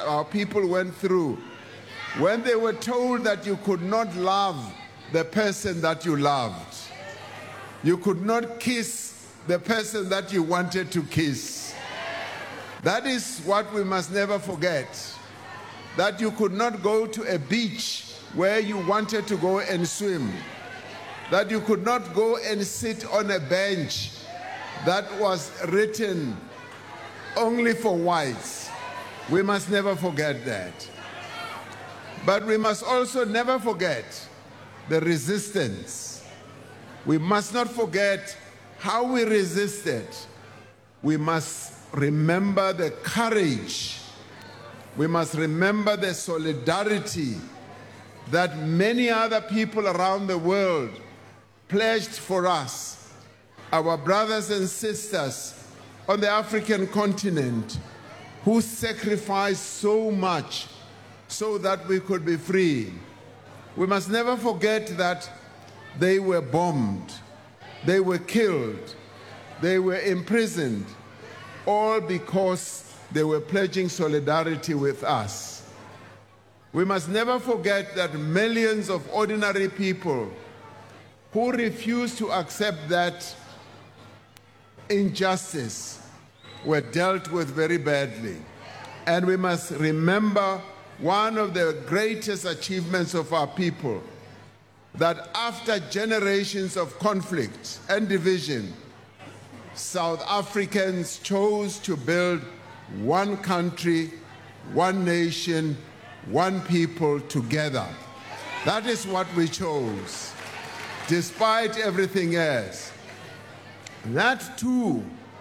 our people went through when they were told that you could not love the person that you loved. You could not kiss the person that you wanted to kiss. That is what we must never forget. That you could not go to a beach where you wanted to go and swim. That you could not go and sit on a bench that was written only for whites. We must never forget that. But we must also never forget the resistance. We must not forget how we resisted. We must remember the courage. We must remember the solidarity that many other people around the world pledged for us, our brothers and sisters on the African continent who sacrificed so much so that we could be free. We must never forget that they were bombed, they were killed, they were imprisoned, all because they were pledging solidarity with us. We must never forget that millions of ordinary people who refused to accept that injustice were dealt with very badly. And we must remember one of the greatest achievements of our people, that after generations of conflict and division, South Africans chose to build one country, one nation, one people together. That is what we chose, despite everything else. That too,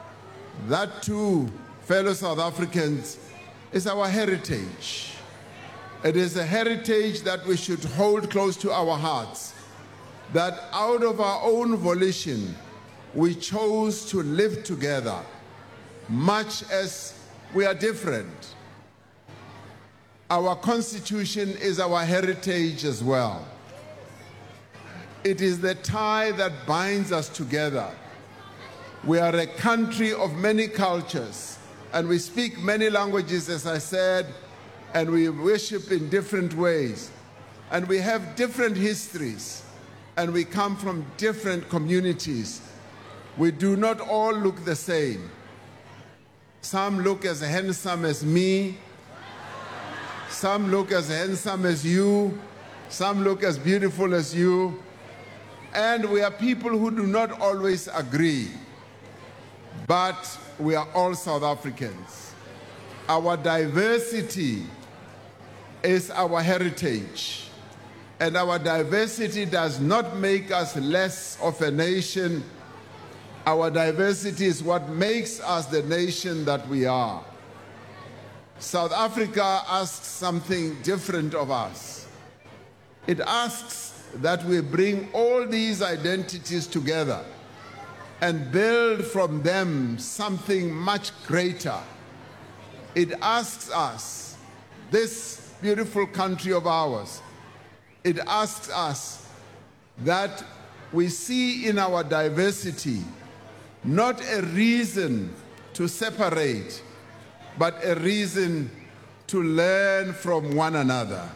fellow South Africans, is our heritage. It is a heritage that we should hold close to our hearts, that out of our own volition, we chose to live together, much as we are different. Our Constitution is our heritage as well. It is the tie that binds us together. We are a country of many cultures, and we speak many languages, as I said, and we worship in different ways. And we have different histories, and we come from different communities. We do not all look the same. Some look as handsome as me. Some look as handsome as you. Some look as beautiful as you. And we are people who do not always agree. But we are all South Africans. Our diversity is our heritage. And our diversity does not make us less of a nation. Our diversity is what makes us the nation that we are. South Africa asks something different of us. It asks that we bring all these identities together and build from them something much greater. It asks us, this beautiful country of ours, it asks us that we see in our diversity not a reason to separate, but a reason to learn from one another.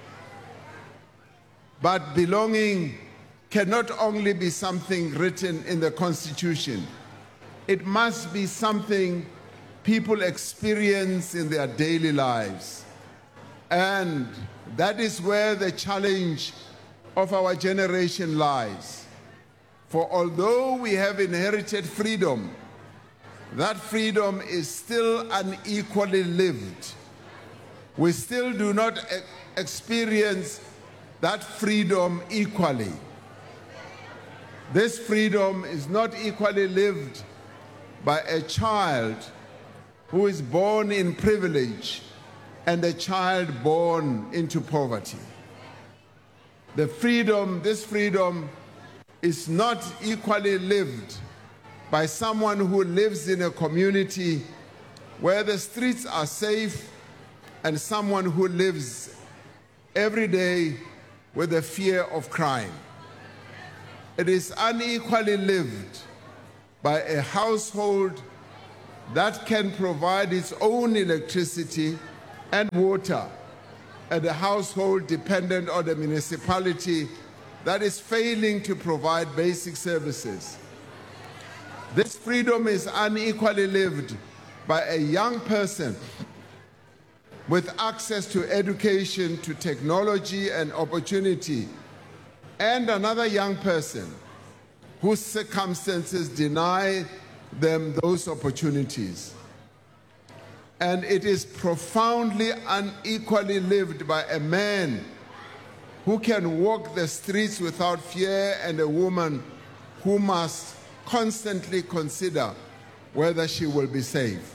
But belonging cannot only be something written in the Constitution. It must be something people experience in their daily lives. And that is where the challenge of our generation lies. For although we have inherited freedom, that freedom is still unequally lived. We still do not experience that freedom equally. This freedom is not equally lived by a child who is born in privilege and a child born into poverty. This freedom is not equally lived by someone who lives in a community where the streets are safe and someone who lives every day with the fear of crime. It is unequally lived by a household that can provide its own electricity and water at a household dependent on the municipality that is failing to provide basic services. This freedom is unequally lived by a young person with access to education, to technology and opportunity, and another young person whose circumstances deny them those opportunities. And it is profoundly unequally lived by a man who can walk the streets without fear and a woman who must constantly consider whether she will be safe.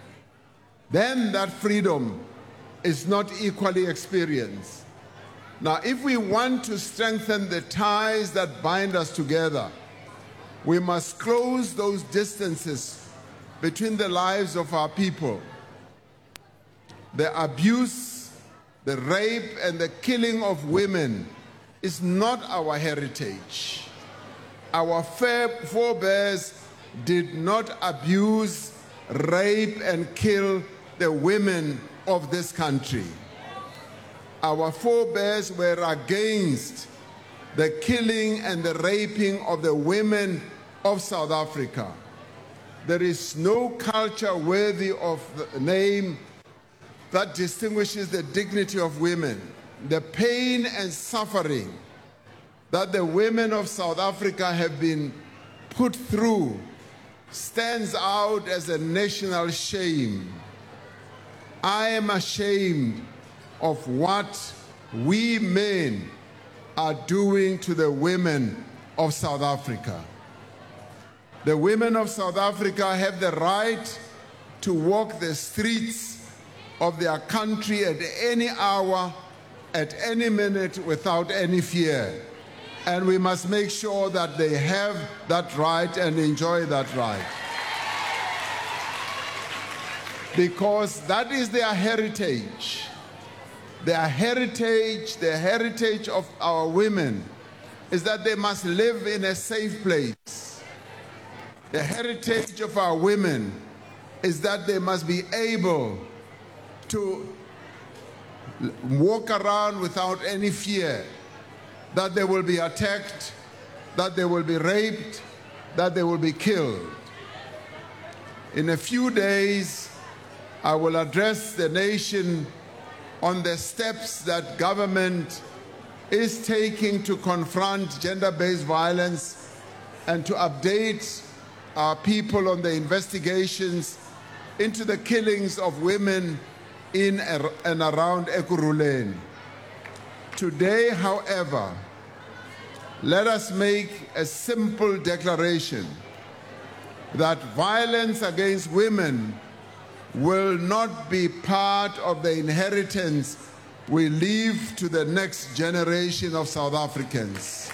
Then that freedom is not equally experienced. Now, if we want to strengthen the ties that bind us together, we must close those distances between the lives of our people. The abuse, the rape, and the killing of women is not our heritage. Our forebears did not abuse, rape, and kill the women of this country. Our forebears were against the killing and the raping of the women of South Africa. There is no culture worthy of the name that distinguishes the dignity of women. The pain and suffering that the women of South Africa have been put through stands out as a national shame. I am ashamed of what we men are doing to the women of South Africa. The women of South Africa have the right to walk the streets of their country at any hour, at any minute, without any fear. And we must make sure that they have that right and enjoy that right. Because that is their heritage. Their heritage, the heritage of our women, is that they must live in a safe place. The heritage of our women is that they must be able to walk around without any fear that they will be attacked, that they will be raped, that they will be killed. In a few days, I will address the nation on the steps that government is taking to confront gender-based violence and to update our people on the investigations into the killings of women in and around Ekurhuleni. Today, however, let us make a simple declaration that violence against women will not be part of the inheritance we leave to the next generation of South Africans.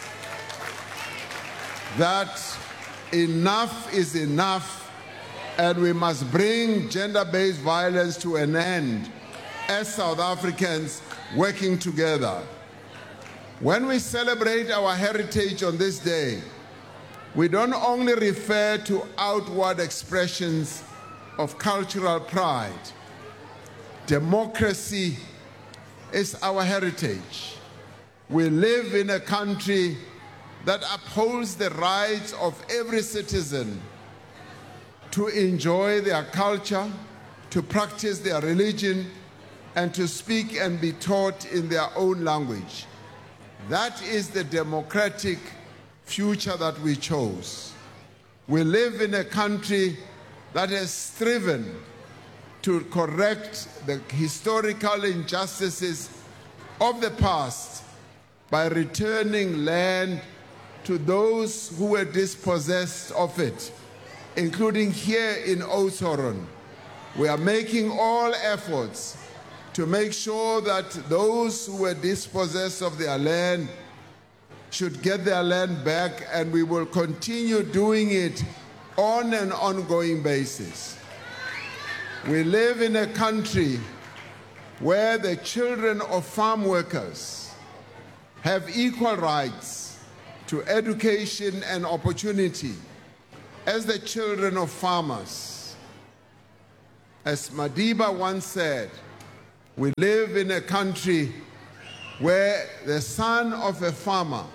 That enough is enough, and we must bring gender-based violence to an end as South Africans working together. When we celebrate our heritage on this day, we don't only refer to outward expressions of cultural pride. Democracy is our heritage. We live in a country that upholds the rights of every citizen to enjoy their culture, to practice their religion, and to speak and be taught in their own language. That is the democratic future that we chose. We live in a country that has striven to correct the historical injustices of the past by returning land to those who were dispossessed of it, including here in Oudtshoorn. We are making all efforts to make sure that those who were dispossessed of their land should get their land back, and we will continue doing it on an ongoing basis. We live in a country where the children of farm workers have equal rights to education and opportunity as the children of farmers. As Madiba once said, We live in a country where the son of a farmer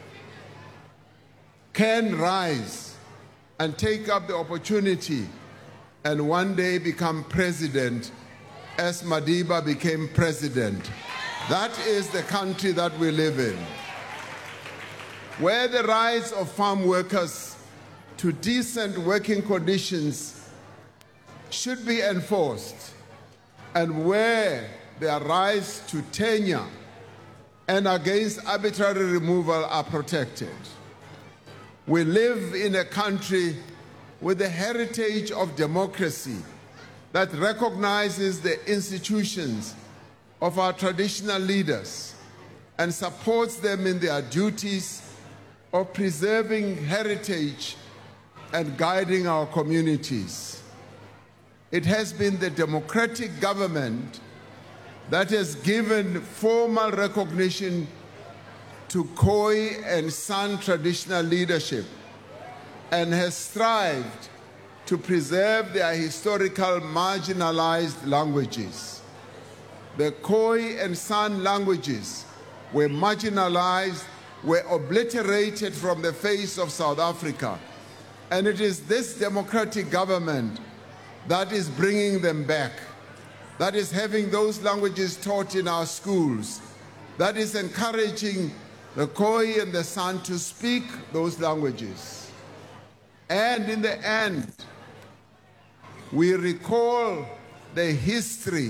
can rise and take up the opportunity and one day become president, as Madiba became president. That is the country that we live in, where the rights of farm workers to decent working conditions should be enforced, and where their rights to tenure and against arbitrary removal are protected. We live in a country with a heritage of democracy that recognizes the institutions of our traditional leaders and supports them in their duties of preserving heritage and guiding our communities. It has been the democratic government that has given formal recognition to Khoi and San traditional leadership and has strived to preserve their historical marginalized languages. The Khoi and San languages were marginalized, were obliterated from the face of South Africa, and it is this democratic government that is bringing them back, that is having those languages taught in our schools, that is encouraging the Khoi and the San to speak those languages. And in the end, we recall the history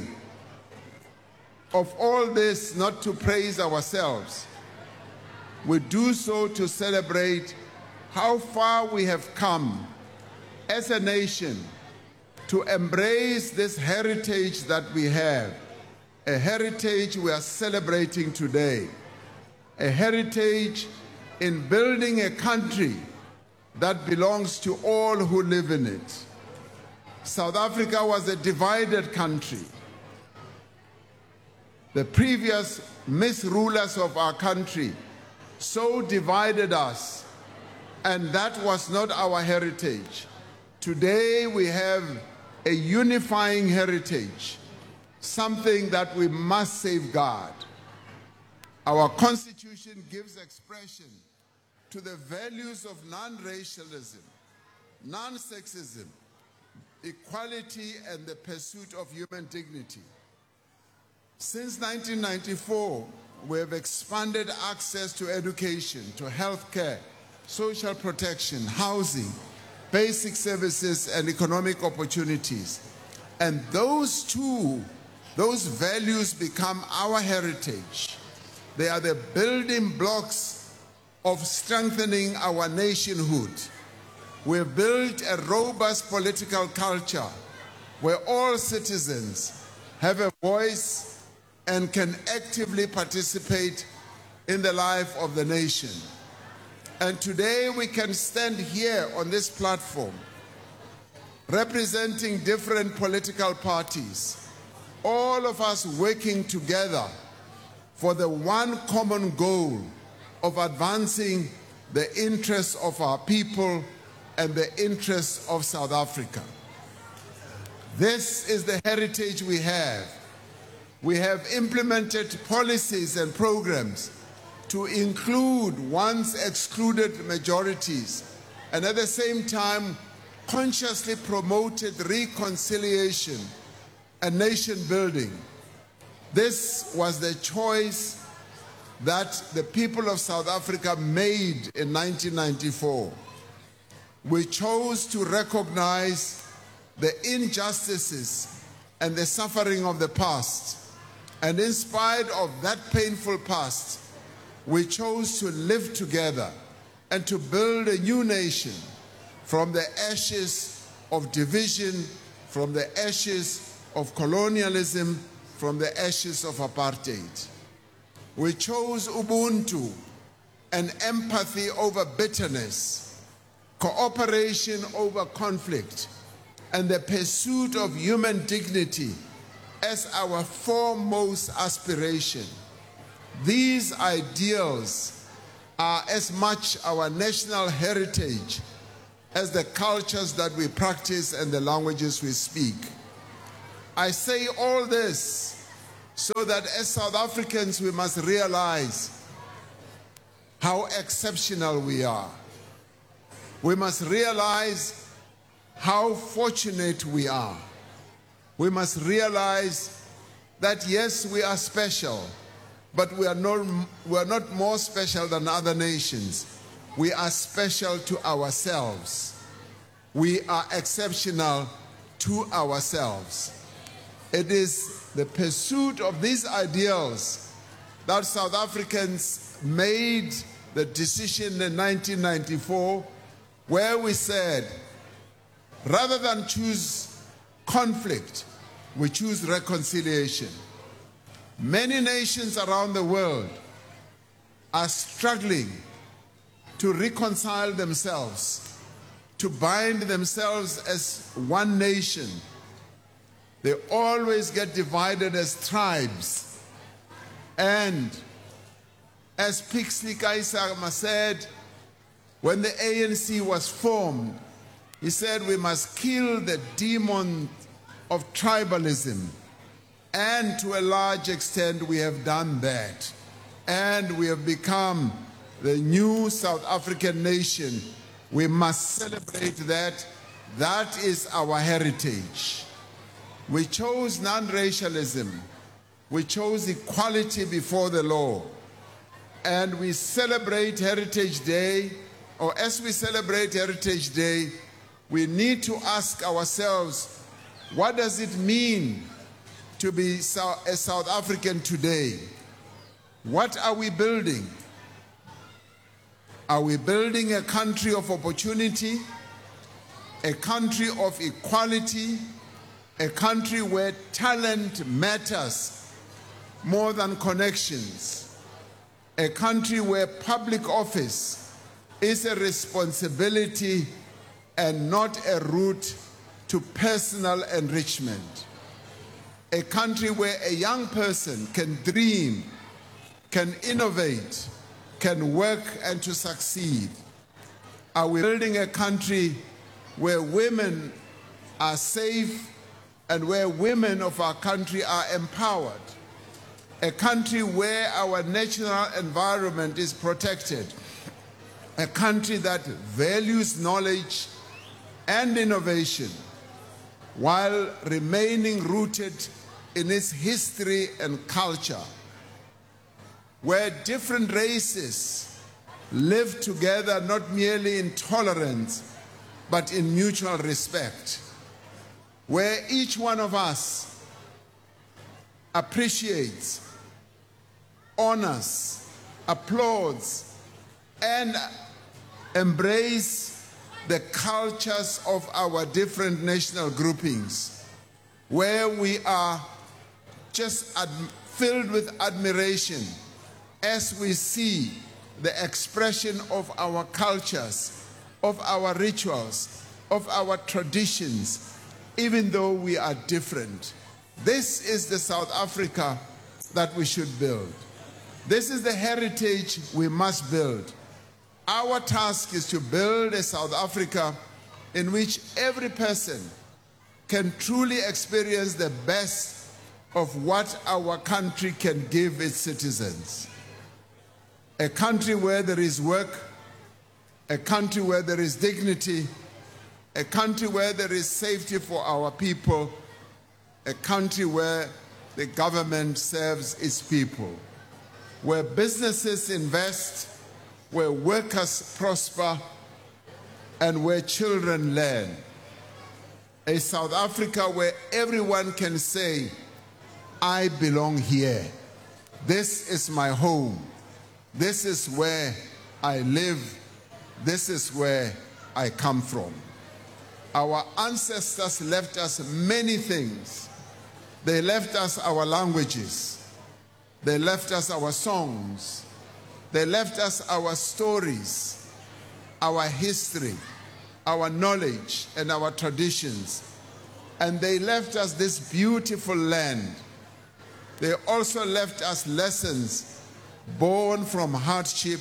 of all this not to praise ourselves. We do so to celebrate how far we have come as a nation to embrace this heritage that we have, a heritage we are celebrating today, a heritage in building a country that belongs to all who live in it. South Africa was a divided country. The previous misrulers of our country so divided us, and that was not our heritage. Today we have a unifying heritage, something that we must safeguard. Our Constitution gives expression to the values of non-racialism, non-sexism, equality, and the pursuit of human dignity. Since 1994, we have expanded access to education, to health care, social protection, housing, basic services, and economic opportunities. And those values become our heritage. They are the building blocks of strengthening our nationhood. We've built a robust political culture where all citizens have a voice and can actively participate in the life of the nation. And today we can stand here on this platform representing different political parties, all of us working together for the one common goal of advancing the interests of our people and the interests of South Africa. This is the heritage we have. We have implemented policies and programs to include once excluded majorities, and at the same time consciously promoted reconciliation and nation building. This was the choice that the people of South Africa made in 1994. We chose to recognize the injustices and the suffering of the past. And in spite of that painful past, we chose to live together and to build a new nation from the ashes of division, from the ashes of colonialism, from the ashes of apartheid. We chose Ubuntu and empathy over bitterness, cooperation over conflict, and the pursuit of human dignity as our foremost aspiration. These ideals are as much our national heritage as the cultures that we practice and the languages we speak. I say all this So that as South Africans, we must realize how exceptional we are. We must realize how fortunate we are. We must realize that yes, we are special, but we are not more special than other nations. We are special to ourselves. We are exceptional to ourselves. It is the pursuit of these ideals that South Africans made the decision in 1994, where we said, rather than choose conflict, we choose reconciliation. Many nations around the world are struggling to reconcile themselves, to bind themselves as one nation. They always get divided as tribes. And as Pixley Kaisama said, when the ANC was formed, he said we must kill the demon of tribalism. And to a large extent, we have done that. And we have become the new South African nation. We must celebrate that. That is our heritage. We chose non-racialism. We chose equality before the law. And we celebrate Heritage Day, or as we celebrate Heritage Day, we need to ask ourselves, what does it mean to be a South African today? What are we building? Are we building a country of opportunity, a country of equality, a country where talent matters more than connections, a country where public office is a responsibility and not a route to personal enrichment, a country where a young person can dream, can innovate, can work and to succeed? Are we building a country where women are safe and where women of our country are empowered? A country where our natural environment is protected? A country that values knowledge and innovation while remaining rooted in its history and culture, where different races live together not merely in tolerance, but in mutual respect, where each one of us appreciates, honors, applauds, and embrace the cultures of our different national groupings, where we are just filled with admiration as we see the expression of our cultures, of our rituals, of our traditions, even though we are different. This is the South Africa that we should build. This is the heritage we must build. Our task is to build a South Africa in which every person can truly experience the best of what our country can give its citizens. A country where there is work, a country where there is dignity, a country where there is safety for our people, a country where the government serves its people, where businesses invest, where workers prosper, and where children learn. A South Africa where everyone can say, I belong here. This is my home. This is where I live. This is where I come from. Our ancestors left us many things. They left us our languages. They left us our songs. They left us our stories, our history, our knowledge, and our traditions. And they left us this beautiful land. They also left us lessons born from hardship,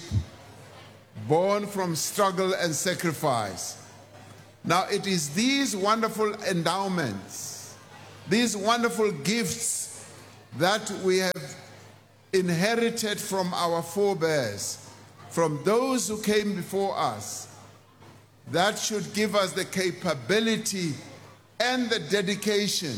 born from struggle and sacrifice. Now it is these wonderful endowments, these wonderful gifts that we have inherited from our forebears, from those who came before us, that should give us the capability and the dedication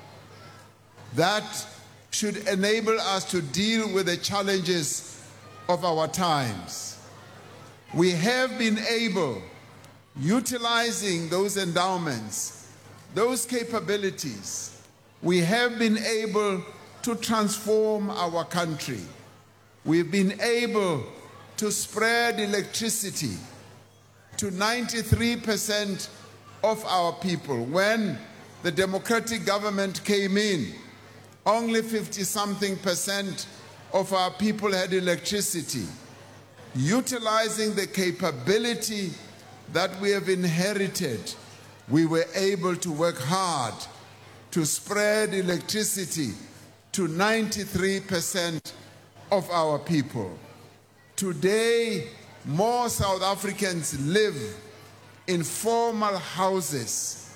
that should enable us to deal with the challenges of our times. We have been able, utilizing those endowments, those capabilities, we have been able to transform our country. We've been able to spread electricity to 93% of our people. When the democratic government came in, only 50-something% of our people had electricity. Utilizing the capability that we have inherited, we were able to work hard to spread electricity to 93% of our people. Today, more South Africans live in formal houses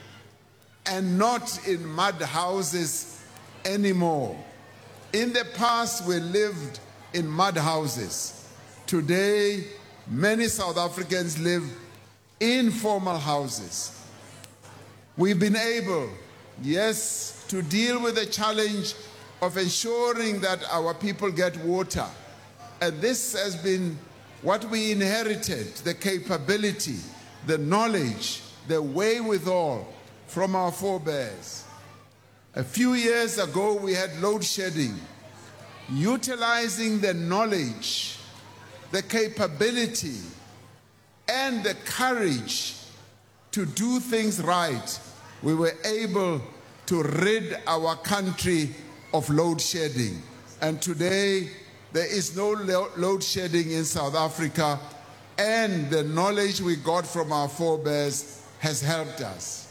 and not in mud houses anymore. In the past, we lived in mud houses. Today, many South Africans live in formal houses. We've been able, yes, to deal with the challenge of ensuring that our people get water. And this has been what we inherited, the capability, the knowledge, the wherewithal from our forebears. A few years ago, we had load shedding. Utilizing the knowledge, the capability, and the courage to do things right, we were able to rid our country of load shedding. And today, there is no load shedding in South Africa, and the knowledge we got from our forebears has helped us.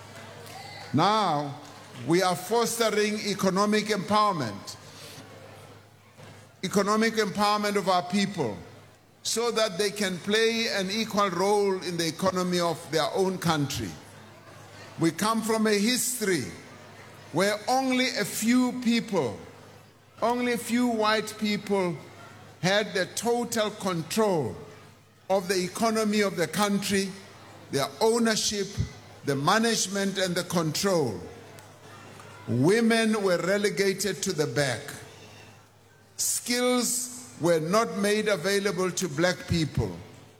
Now, we are fostering economic empowerment of our people, so that they can play an equal role in the economy of their own country. We come from a history where only a few people, only a few white people had the total control of the economy of the country, their ownership, the management, and the control. Women were relegated to the back. Skills were not made available to black people.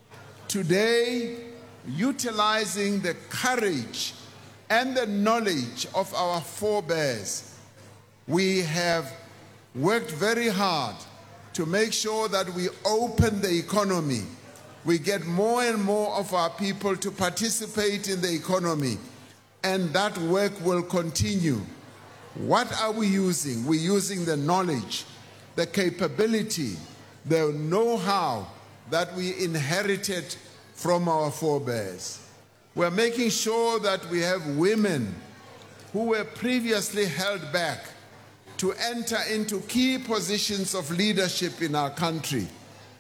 Today, utilizing the courage and the knowledge of our forebears, we have worked very hard to make sure that we open the economy. We get more and more of our people to participate in the economy, and that work will continue. What are we using? We're using the knowledge, the capability, the know-how that we inherited from our forebears. We're making sure that we have women who were previously held back to enter into key positions of leadership in our country.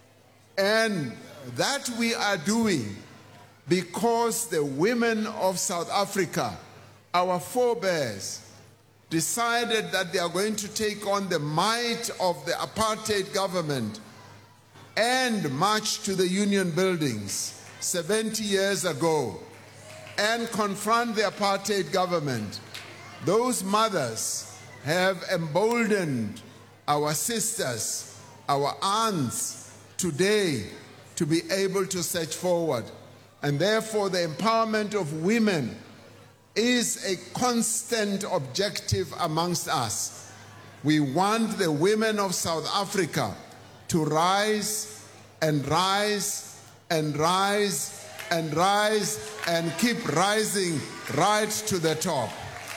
And that we are doing because the women of South Africa, our forebears, decided that they are going to take on the might of the apartheid government and march to the Union buildings 70 years ago and confront the apartheid government. Those mothers have emboldened our sisters, our aunts today to be able to surge forward. And therefore, the empowerment of women is a constant objective amongst us. We want the women of South Africa to rise and rise and rise and rise and keep rising right to the top.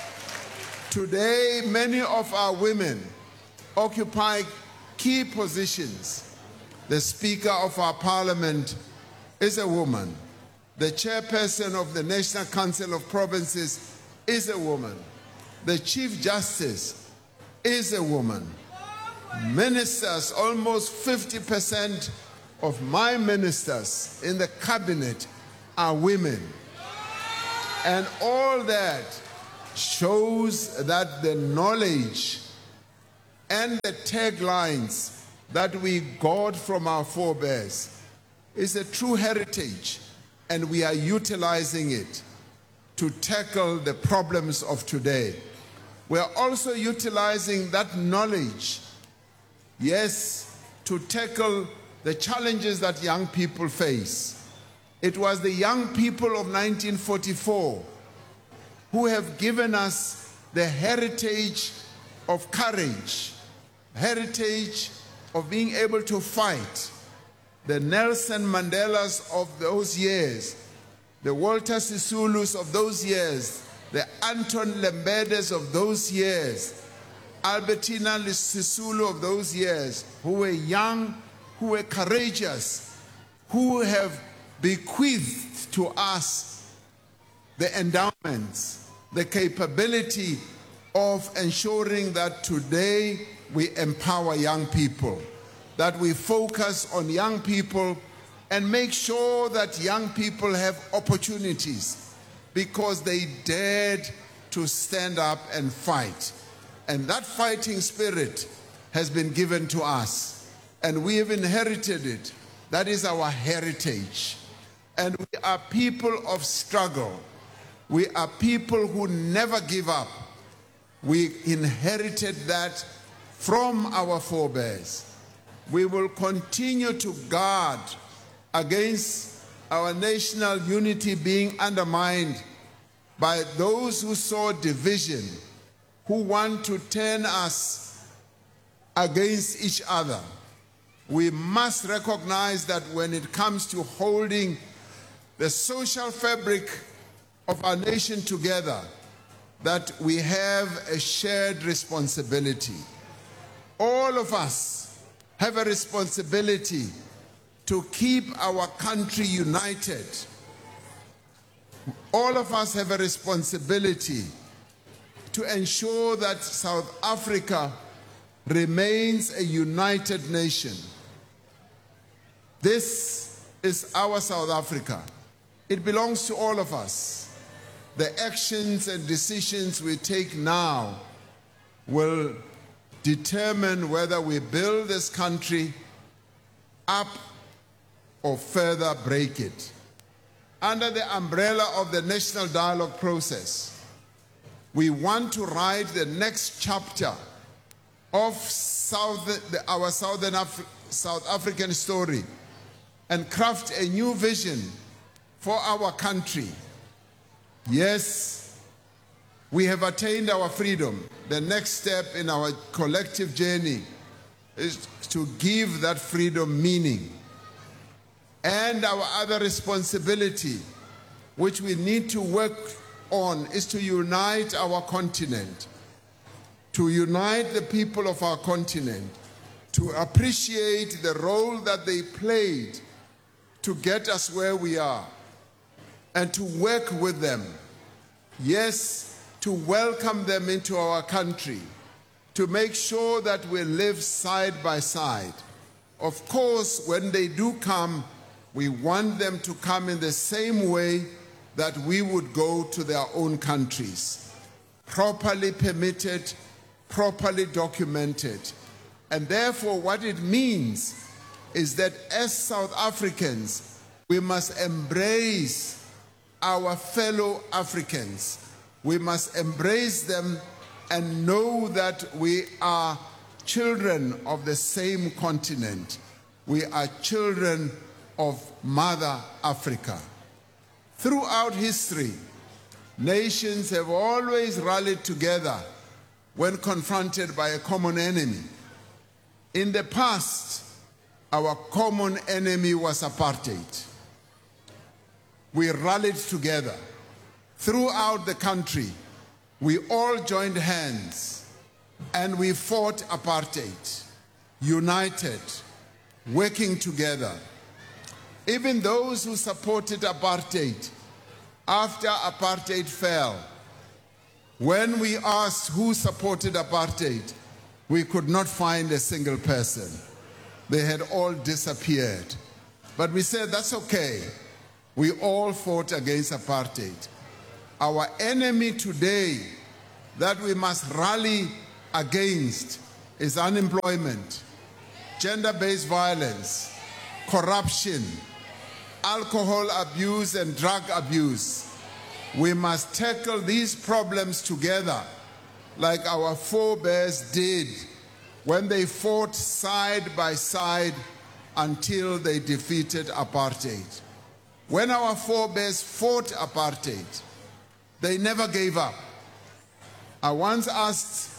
Today, many of our women occupy key positions. The Speaker of our Parliament is a woman. The chairperson of the National Council of Provinces is a woman. The Chief Justice is a woman. Ministers, almost 50% of my ministers in the cabinet are women. And all that shows that the knowledge and the taglines that we got from our forebears is a true heritage, and we are utilizing it to tackle the problems of today. We are also utilizing that knowledge, yes, to tackle the challenges that young people face. It was the young people of 1944 who have given us the heritage of courage, heritage of being able to fight. The Nelson Mandelas of those years, the Walter Sisulus of those years, the Anton Lembedes of those years, Albertina Sisulu of those years, who were young, who were courageous, who have bequeathed to us the endowments, the capability of ensuring that today we empower young people, that we focus on young people and make sure that young people have opportunities because they dared to stand up and fight. And that fighting spirit has been given to us, and we have inherited it. That is our heritage. And we are people of struggle. We are people who never give up. We inherited that from our forebears. We will continue to guard against our national unity being undermined by those who sow division, who want to turn us against each other. We must recognize that when it comes to holding the social fabric of our nation together, that we have a shared responsibility. All of us have a responsibility to keep our country united. All of us have a responsibility to ensure that South Africa remains a united nation. This is our South Africa. It belongs to all of us. The actions and decisions we take now will determine whether we build this country up or further break it. Under the umbrella of the national dialogue process, we want to write the next chapter of our South African story and craft a new vision for our country. Yes, we have attained our freedom. The next step in our collective journey is to give that freedom meaning. And our other responsibility, which we need to work on, is to unite our continent, to unite the people of our continent, to appreciate the role that they played to get us where we are, and to work with them. Yes, to welcome them into our country, to make sure that we live side by side. Of course, when they do come, we want them to come in the same way that we would go to their own countries, properly permitted, properly documented. And therefore, what it means is that as South Africans, we must embrace our fellow Africans. We must embrace them and know that we are children of the same continent. We are children of Mother Africa. Throughout history, nations have always rallied together when confronted by a common enemy. In the past, our common enemy was apartheid. We rallied together. Throughout the country, we all joined hands and we fought apartheid, united, working together. Even those who supported apartheid, after apartheid fell, when we asked who supported apartheid, we could not find a single person. They had all disappeared. But we said, that's okay. We all fought against apartheid. Our enemy today that we must rally against is unemployment, gender-based violence, corruption, alcohol abuse and drug abuse. We must tackle these problems together like our forebears did when they fought side by side until they defeated apartheid. When our forebears fought apartheid, they never gave up. I once asked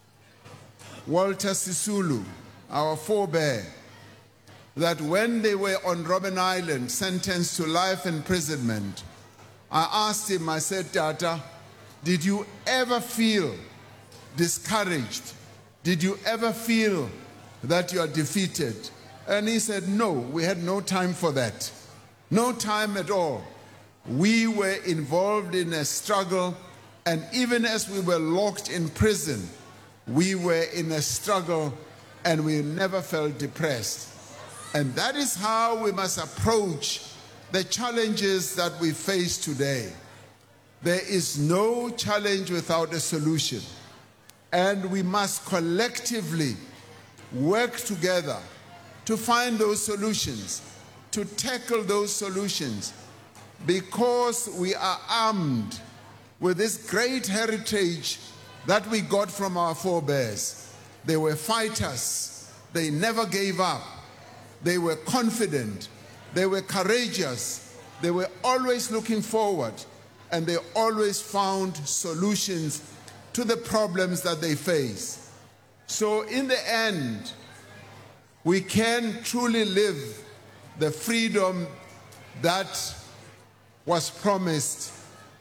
Walter Sisulu, our forebear, that when they were on Robben Island, sentenced to life imprisonment, I asked him, I said, Tata, did you ever feel discouraged? Did you ever feel that you are defeated? And he said, no, we had no time for that. No time at all. We were involved in a struggle, and even as we were locked in prison, we were in a struggle and we never felt depressed. And that is how we must approach the challenges that we face today. There is no challenge without a solution. And we must collectively work together to find those solutions, to tackle those solutions, because we are armed with this great heritage that we got from our forebears. They were fighters. They never gave up. They were confident. They were courageous. They were always looking forward, and they always found solutions to the problems that they face. So in the end, we can truly live the freedom that was promised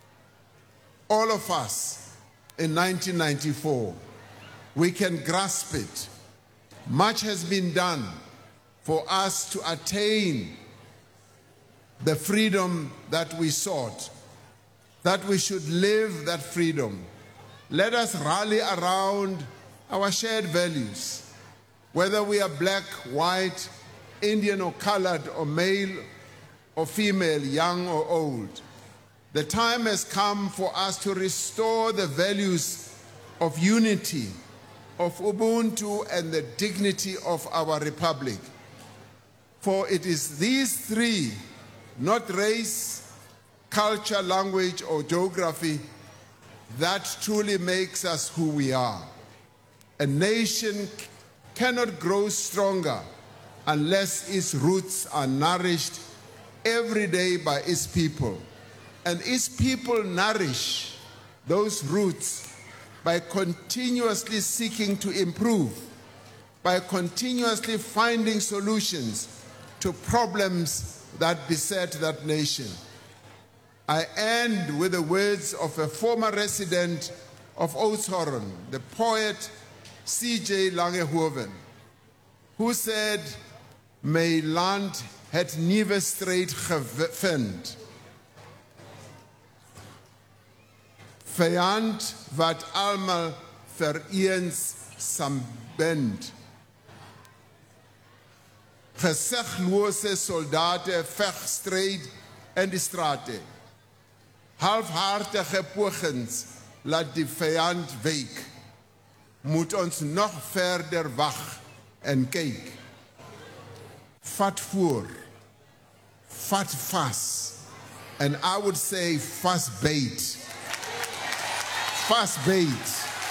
all of us in 1994. We can grasp it. Much has been done for us to attain the freedom that we sought, that we should live that freedom. Let us rally around our shared values, whether we are black, white, Indian or colored, or male or female, young or old. The time has come for us to restore the values of unity, of Ubuntu, and the dignity of our republic. For it is these three, not race, culture, language, or geography, that truly makes us who we are. A nation cannot grow stronger unless its roots are nourished every day by its people. And its people nourish those roots by continuously seeking to improve, by continuously finding solutions to problems that beset that nation. I end with the words of a former resident of Oudtshoorn, the poet C.J. Langehoven, who said, "My land het nuwe stryd gevind. Vyand wat almal vereens sambind. Geziglose soldate veg stryd in die strate. Halfhartige pogings laat die vyand wyk. Moet ons nog verder wag en kyk. Vat voor, vat vas, and I would say fast bait. Fast bait.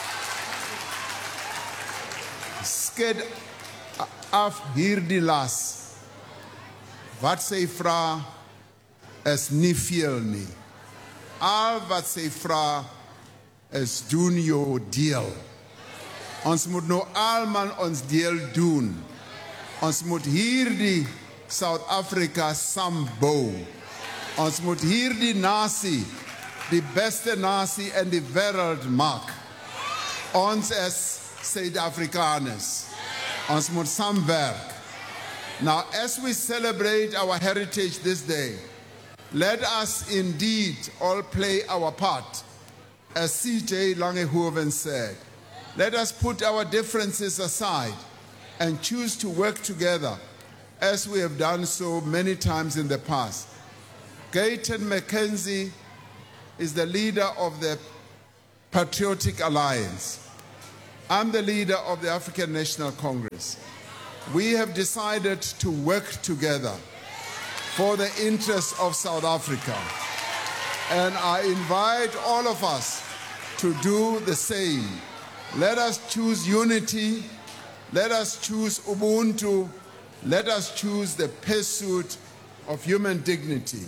Sked af hierdie las. Wat sy vra is nie veel nie. Al wat sy vra is doen jou deel. Ons moet nou almal ons deel doen. Ons moet hierdie South Africa sambou. Ons moet hierdie nasie die beste nasie in die wêreld maak. Ons is Suid-Afrikaners. Ons moet saamwerk. Now, as we celebrate our heritage this day, let us indeed all play our part. As C.J. Langehoven said, let us put our differences aside and choose to work together as we have done so many times in the past. Gayton McKenzie is the leader of the Patriotic Alliance. I'm the leader of the African National Congress. We have decided to work together for the interests of South Africa. And I invite all of us to do the same. Let us choose unity. Let us choose Ubuntu. Let us choose the pursuit of human dignity.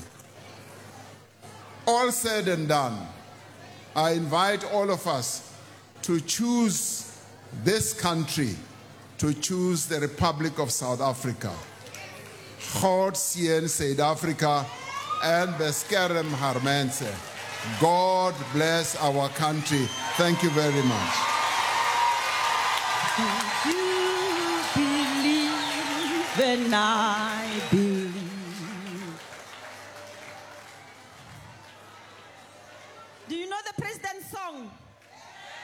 All said and done, I invite all of us to choose this country, to choose the Republic of South Africa. God sien Zuid-Afrika and beskerm haar mense. God bless our country. Thank you very much. Do you believe and I believe?